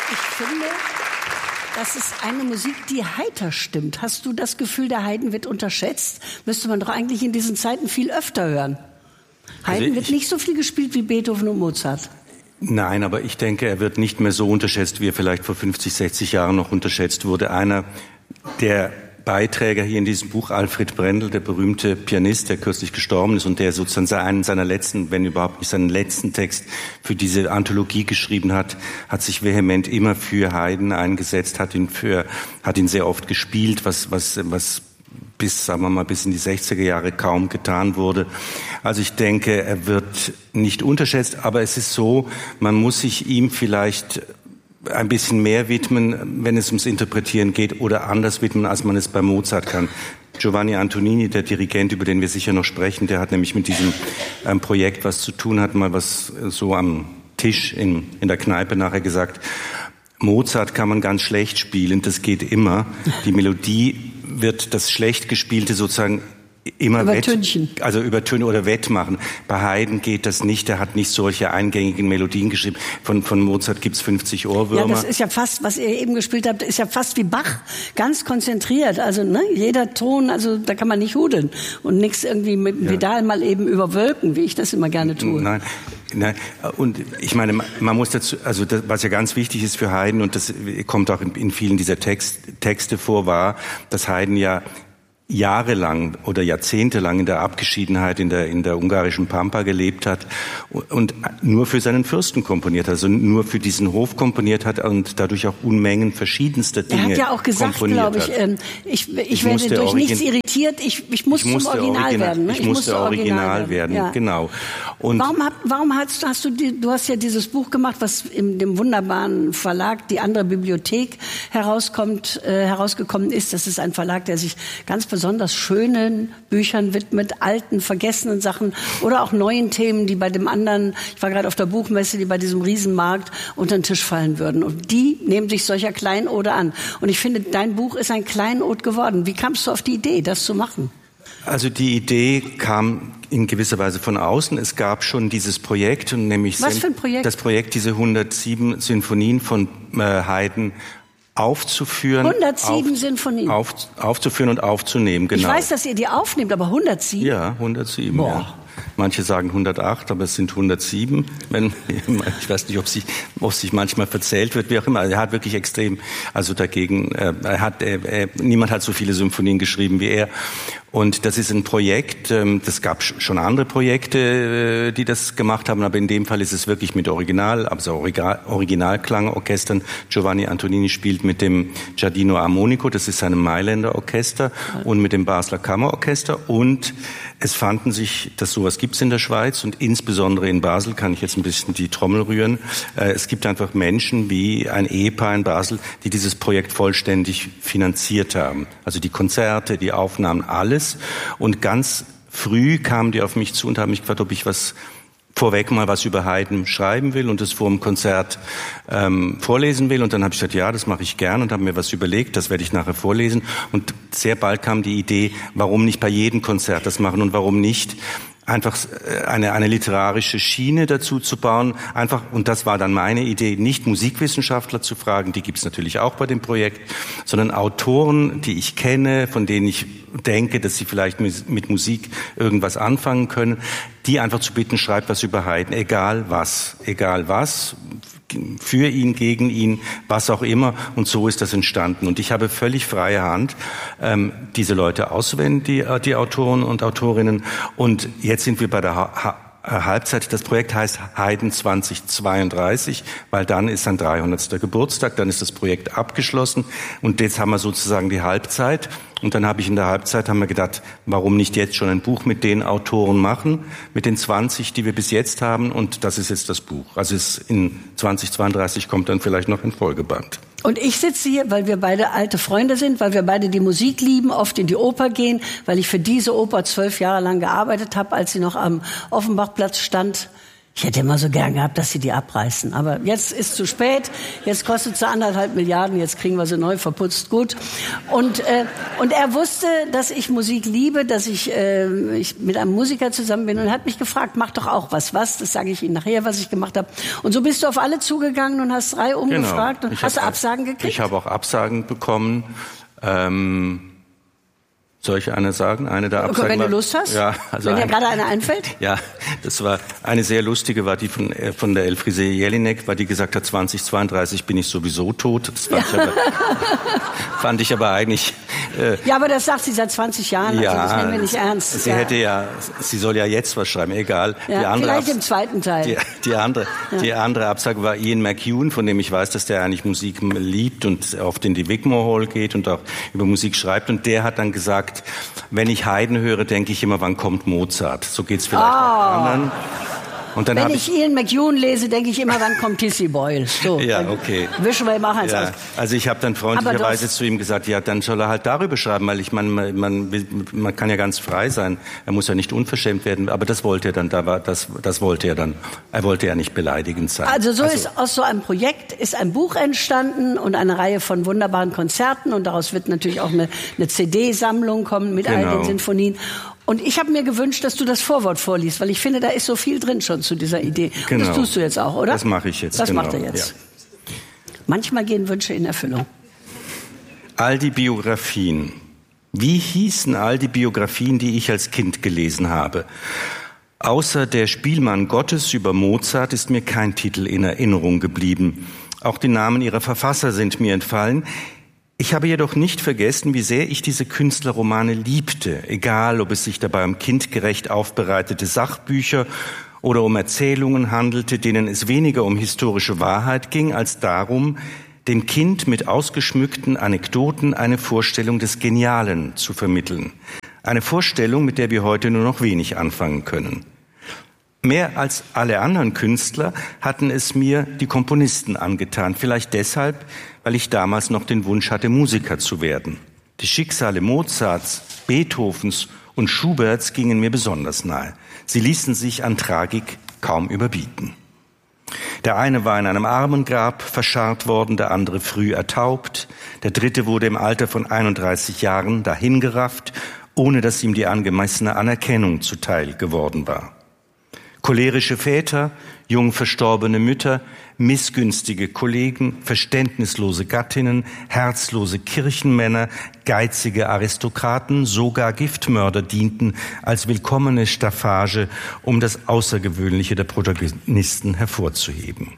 Ich finde, das ist eine Musik, die heiter stimmt. Hast du das Gefühl, der Haydn wird unterschätzt? Müsste man doch eigentlich in diesen Zeiten viel öfter hören. Haydn wird nicht so viel gespielt wie Beethoven und Mozart. Nein, aber ich denke, er wird nicht mehr so unterschätzt, wie er vielleicht vor 50, 60 Jahren noch unterschätzt wurde. Einer der Beiträger hier in diesem Buch, Alfred Brendel, der berühmte Pianist, der kürzlich gestorben ist und der sozusagen einen seiner letzten, wenn überhaupt nicht seinen letzten Text für diese Anthologie geschrieben hat, hat sich vehement immer für Haydn eingesetzt, hat ihn sehr oft gespielt, was bis, sagen wir mal, bis in die 60er Jahre kaum getan wurde. Also ich denke, er wird nicht unterschätzt, aber es ist so, man muss sich ihm vielleicht ein bisschen mehr widmen, wenn es ums Interpretieren geht, oder anders widmen, als man es bei Mozart kann. Giovanni Antonini, der Dirigent, über den wir sicher noch sprechen, der hat nämlich mit diesem Projekt was zu tun, hat mal was so am Tisch in der Kneipe nachher gesagt, Mozart kann man ganz schlecht spielen, das geht immer. Die Melodie wird das schlecht Gespielte sozusagen immer übertönen oder wettmachen. Bei Haydn geht das nicht, er hat nicht solche eingängigen Melodien geschrieben. Von Mozart gibt's 50 Ohrwürmer. Ja, das ist ja fast, was ihr eben gespielt habt, ist ja fast wie Bach, ganz konzentriert. Also jeder Ton, also da kann man nicht hudeln und nichts irgendwie mit dem Pedal mal eben überwölken, wie ich das immer gerne tue. Nein, und ich meine, man muss dazu, also das, was ja ganz wichtig ist für Haydn, und das kommt auch in vielen dieser Texte vor, war, dass Haydn ja jahrelang oder jahrzehntelang in der Abgeschiedenheit in der ungarischen Pampa gelebt hat und nur für seinen Fürsten komponiert hat, also nur für diesen Hof komponiert hat und dadurch auch Unmengen verschiedenster Dinge komponiert hat. Er hat ja auch gesagt, glaube ich werde durch nichts irritiert, ich muss zum Original werden. Ne? Ich musste Original werden, ja. Genau. Und warum hast du hast ja dieses Buch gemacht, was in dem wunderbaren Verlag Die andere Bibliothek herausgekommen ist. Das ist ein Verlag, der sich ganz besonders schönen Büchern widmet, alten, vergessenen Sachen oder auch neuen Themen, die bei dem anderen, ich war gerade auf der Buchmesse, die bei diesem Riesenmarkt unter den Tisch fallen würden. Und die nehmen sich solcher Kleinode an. Und ich finde, dein Buch ist ein Kleinod geworden. Wie kamst du auf die Idee, das zu machen? Also die Idee kam in gewisser Weise von außen. Es gab schon dieses Projekt, und nämlich was für ein Projekt? Das Projekt, diese 107 Sinfonien von Haydn aufzuführen. 107 Sinfonien. Aufzuführen und aufzunehmen, genau. Ich weiß, dass ihr die aufnehmt, aber 107? Ja, 107, boah. Ja. Manche sagen 108, aber es sind 107. Ich weiß nicht, ob sich manchmal verzählt wird, wie auch immer. Er hat wirklich extrem, also dagegen, niemand hat so viele Symphonien geschrieben wie er. Und das ist ein Projekt, das gab schon andere Projekte, die das gemacht haben, aber in dem Fall ist es wirklich mit Originalklangorchestern. Giovanni Antonini spielt mit dem Giardino Armonico, das ist ein Mailänder Orchester, und mit dem Basler Kammerorchester, und es fanden sich, dass sowas gibt's in der Schweiz und insbesondere in Basel, kann ich jetzt ein bisschen die Trommel rühren. Es gibt einfach Menschen wie ein Ehepaar in Basel, die dieses Projekt vollständig finanziert haben. Also die Konzerte, die Aufnahmen, alles. Und ganz früh kamen die auf mich zu und haben mich gefragt, ob ich vorweg mal was über Haydn schreiben will und das vor dem Konzert vorlesen will. Und dann habe ich gesagt, ja, das mache ich gern, und habe mir was überlegt, das werde ich nachher vorlesen. Und sehr bald kam die Idee, warum nicht bei jedem Konzert das machen und warum nicht einfach eine literarische Schiene dazu zu bauen, einfach, und das war dann meine Idee, nicht Musikwissenschaftler zu fragen, die gibt's natürlich auch bei dem Projekt, sondern Autoren, die ich kenne, von denen ich denke, dass sie vielleicht mit Musik irgendwas anfangen können, die einfach zu bitten, schreibt was über Haydn, egal was, für ihn, gegen ihn, was auch immer. Und so ist das entstanden. Und ich habe völlig freie Hand, diese Leute auszuwählen, die Autoren und Autorinnen. Und jetzt sind wir bei der Halbzeit. Das Projekt heißt Haydn 2032, weil dann ist sein 300. Geburtstag, dann ist das Projekt abgeschlossen. Und jetzt haben wir sozusagen die Halbzeit. Und dann habe ich in der Halbzeit gedacht, warum nicht jetzt schon ein Buch mit den Autoren machen, mit den 20, die wir bis jetzt haben, und das ist jetzt das Buch. Also in 2032 kommt dann vielleicht noch ein Folgeband. Und ich sitze hier, weil wir beide alte Freunde sind, weil wir beide die Musik lieben, oft in die Oper gehen, weil ich für diese Oper 12 Jahre lang gearbeitet habe, als sie noch am Offenbachplatz stand. Ich hätte immer so gern gehabt, dass sie die abreißen. Aber jetzt ist zu spät. Jetzt kostet sie 1,5 Milliarden. Jetzt kriegen wir sie neu verputzt. Gut. Und er wusste, dass ich Musik liebe, dass ich mit einem Musiker zusammen bin. Und er hat mich gefragt, mach doch auch was. Das sage ich Ihnen nachher, was ich gemacht habe. Und so bist du auf alle zugegangen und hast 3 umgefragt. Genau. Und hast du Absagen gekriegt? Ich habe auch Absagen bekommen. Soll ich eine sagen? Eine der Absagen. Wenn du Lust hast? Ja, also wenn dir gerade eine einfällt? Ja, das war eine sehr lustige, war die von der Elfriede Jelinek, weil die gesagt hat, 2032 bin ich sowieso tot. Das fand ich aber eigentlich. Ja, aber das sagt sie seit 20 Jahren, ja, also das nehmen wir nicht ernst. Sie soll ja jetzt was schreiben, egal. Ja, die andere vielleicht im zweiten Teil. Die andere Absage war Ian McEwan, von dem ich weiß, dass der eigentlich Musik liebt und oft in die Wigmore Hall geht und auch über Musik schreibt. Und der hat dann gesagt, wenn ich Haydn höre, denke ich immer, wann kommt Mozart? So geht's vielleicht auch anderen. Und dann wenn ich Ian McEwan lese, denke ich immer, wann kommt Tissy Boyle? So, ja, okay. Wischen wir ihm auch eins aus. Also ich habe dann freundlicherweise zu ihm gesagt, ja, dann soll er halt darüber schreiben, weil ich meine, man kann ja ganz frei sein. Er muss ja nicht unverschämt werden, aber das wollte er dann, das wollte er dann. Er wollte ja nicht beleidigend sein. Also ist aus so einem Projekt ist ein Buch entstanden und eine Reihe von wunderbaren Konzerten und daraus wird natürlich auch eine CD-Sammlung kommen mit all den Sinfonien. Und ich habe mir gewünscht, dass du das Vorwort vorliest, weil ich finde, da ist so viel drin schon zu dieser Idee. Genau. Und das tust du jetzt auch, oder? Das mache ich jetzt. Das macht er jetzt. Ja. Manchmal gehen Wünsche in Erfüllung. All die Biografien. Wie hießen all die Biografien, die ich als Kind gelesen habe? Außer der Spielmann Gottes über Mozart ist mir kein Titel in Erinnerung geblieben. Auch die Namen ihrer Verfasser sind mir entfallen. Ich habe jedoch nicht vergessen, wie sehr ich diese Künstlerromane liebte, egal ob es sich dabei um kindgerecht aufbereitete Sachbücher oder um Erzählungen handelte, denen es weniger um historische Wahrheit ging, als darum, dem Kind mit ausgeschmückten Anekdoten eine Vorstellung des Genialen zu vermitteln. Eine Vorstellung, mit der wir heute nur noch wenig anfangen können. Mehr als alle anderen Künstler hatten es mir die Komponisten angetan, vielleicht deshalb, weil ich damals noch den Wunsch hatte, Musiker zu werden. Die Schicksale Mozarts, Beethovens und Schuberts gingen mir besonders nahe. Sie ließen sich an Tragik kaum überbieten. Der eine war in einem Armengrab verscharrt worden, der andere früh ertaubt, der dritte wurde im Alter von 31 Jahren dahingerafft, ohne dass ihm die angemessene Anerkennung zuteil geworden war. Cholerische Väter, jung verstorbene Mütter, missgünstige Kollegen, verständnislose Gattinnen, herzlose Kirchenmänner, geizige Aristokraten, sogar Giftmörder dienten als willkommene Staffage, um das Außergewöhnliche der Protagonisten hervorzuheben.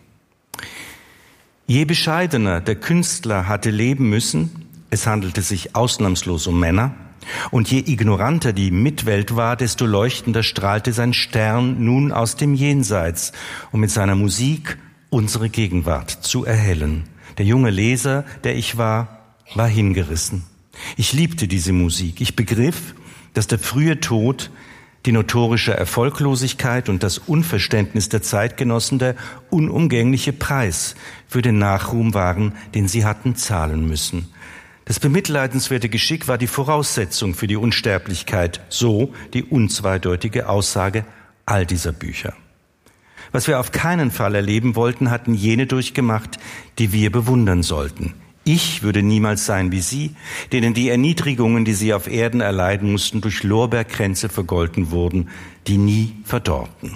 Je bescheidener der Künstler hatte leben müssen, es handelte sich ausnahmslos um Männer, und je ignoranter die Mitwelt war, desto leuchtender strahlte sein Stern nun aus dem Jenseits, um mit seiner Musik unsere Gegenwart zu erhellen. Der junge Leser, der ich war hingerissen. Ich liebte diese Musik. Ich begriff, dass der frühe Tod, die notorische Erfolglosigkeit und das Unverständnis der Zeitgenossen der unumgängliche Preis für den Nachruhm waren, den sie hatten zahlen müssen. Das bemitleidenswerte Geschick war die Voraussetzung für die Unsterblichkeit, so die unzweideutige Aussage all dieser Bücher. Was wir auf keinen Fall erleben wollten, hatten jene durchgemacht, die wir bewundern sollten. Ich würde niemals sein wie sie, denen die Erniedrigungen, die sie auf Erden erleiden mussten, durch Lorbeerkränze vergolten wurden, die nie verdorrten.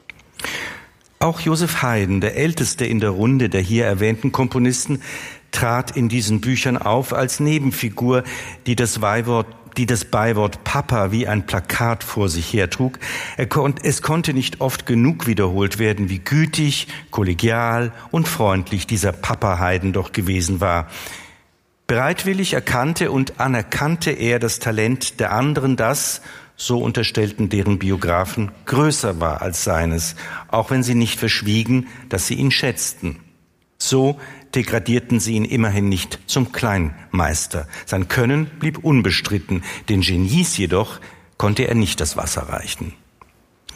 Auch Joseph Haydn, der älteste in der Runde der hier erwähnten Komponisten, trat in diesen Büchern auf als Nebenfigur, die das Beiwort Papa wie ein Plakat vor sich hertrug. Es konnte nicht oft genug wiederholt werden, wie gütig, kollegial und freundlich dieser Papa Haydn doch gewesen war. Bereitwillig erkannte und anerkannte er das Talent der anderen, das, so unterstellten deren Biografen, größer war als seines, auch wenn sie nicht verschwiegen, dass sie ihn schätzten. So degradierten sie ihn immerhin nicht zum Kleinmeister. Sein Können blieb unbestritten, den Genies jedoch konnte er nicht das Wasser reichen.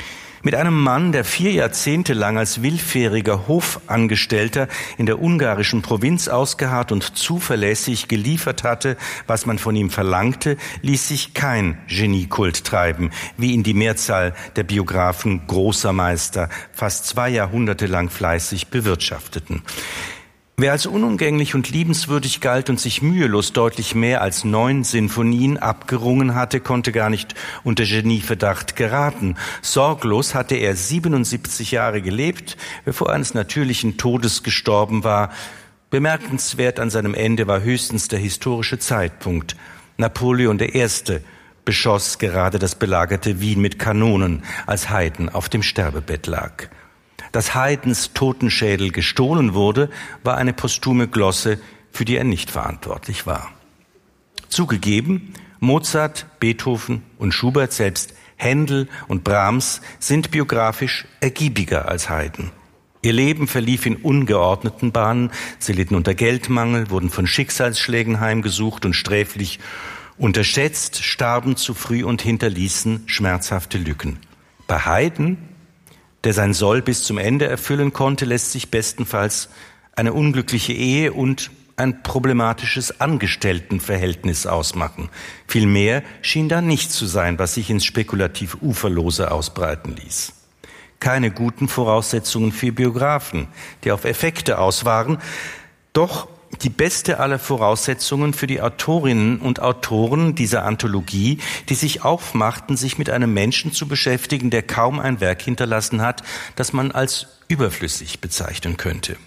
Mit einem Mann, der 4 Jahrzehnte lang als willfähriger Hofangestellter in der ungarischen Provinz ausgeharrt und zuverlässig geliefert hatte, was man von ihm verlangte, ließ sich kein Geniekult treiben, wie ihn die Mehrzahl der Biografen großer Meister fast 2 Jahrhunderte lang fleißig bewirtschafteten. Wer als unumgänglich und liebenswürdig galt und sich mühelos deutlich mehr als 9 Sinfonien abgerungen hatte, konnte gar nicht unter Genieverdacht geraten. Sorglos hatte er 77 Jahre gelebt, bevor er eines natürlichen Todes gestorben war. Bemerkenswert an seinem Ende war höchstens der historische Zeitpunkt. Napoleon I. beschoss gerade das belagerte Wien mit Kanonen, als Haydn auf dem Sterbebett lag. Dass Haydns Totenschädel gestohlen wurde, war eine posthume Glosse, für die er nicht verantwortlich war. Zugegeben, Mozart, Beethoven und Schubert, selbst Händel und Brahms sind biografisch ergiebiger als Haydn. Ihr Leben verlief in ungeordneten Bahnen, sie litten unter Geldmangel, wurden von Schicksalsschlägen heimgesucht und sträflich unterschätzt, starben zu früh und hinterließen schmerzhafte Lücken. Bei Haydn, der sein Soll bis zum Ende erfüllen konnte, lässt sich bestenfalls eine unglückliche Ehe und ein problematisches Angestelltenverhältnis ausmachen. Viel mehr schien da nicht zu sein, was sich ins spekulativ Uferlose ausbreiten ließ. Keine guten Voraussetzungen für Biografen, die auf Effekte aus waren, doch die beste aller Voraussetzungen für die Autorinnen und Autoren dieser Anthologie, die sich aufmachten, sich mit einem Menschen zu beschäftigen, der kaum ein Werk hinterlassen hat, das man als überflüssig bezeichnen könnte.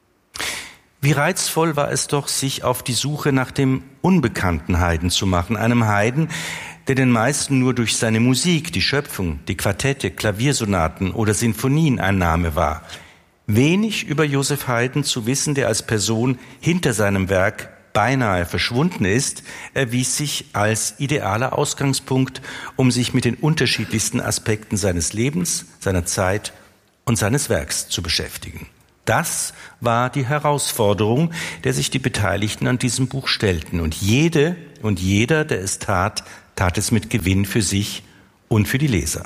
Wie reizvoll war es doch, sich auf die Suche nach dem unbekannten Haydn zu machen, einem Haydn, der den meisten nur durch seine Musik, die Schöpfung, die Quartette, Klaviersonaten oder Sinfonien ein Name war. Wenig über Joseph Haydn zu wissen, der als Person hinter seinem Werk beinahe verschwunden ist, erwies sich als idealer Ausgangspunkt, um sich mit den unterschiedlichsten Aspekten seines Lebens, seiner Zeit und seines Werks zu beschäftigen. Das war die Herausforderung, der sich die Beteiligten an diesem Buch stellten. Und jede und jeder, der es tat, tat es mit Gewinn für sich und für die Leser.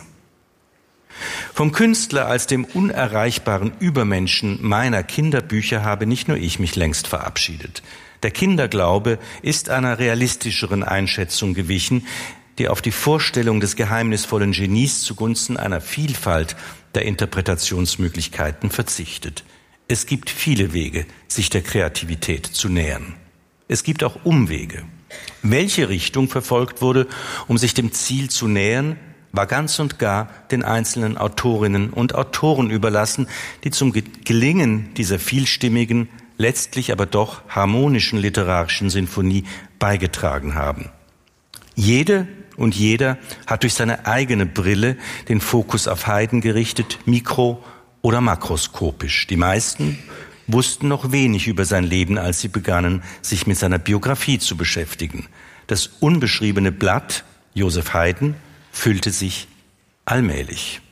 Vom Künstler als dem unerreichbaren Übermenschen meiner Kinderbücher habe nicht nur ich mich längst verabschiedet. Der Kinderglaube ist einer realistischeren Einschätzung gewichen, die auf die Vorstellung des geheimnisvollen Genies zugunsten einer Vielfalt der Interpretationsmöglichkeiten verzichtet. Es gibt viele Wege, sich der Kreativität zu nähern. Es gibt auch Umwege. Welche Richtung verfolgt wurde, um sich dem Ziel zu nähern, war ganz und gar den einzelnen Autorinnen und Autoren überlassen, die zum Gelingen dieser vielstimmigen, letztlich aber doch harmonischen literarischen Sinfonie beigetragen haben. Jede und jeder hat durch seine eigene Brille den Fokus auf Haydn gerichtet, mikro- oder makroskopisch. Die meisten wussten noch wenig über sein Leben, als sie begannen, sich mit seiner Biografie zu beschäftigen. Das unbeschriebene Blatt Joseph Haydn füllte sich allmählich.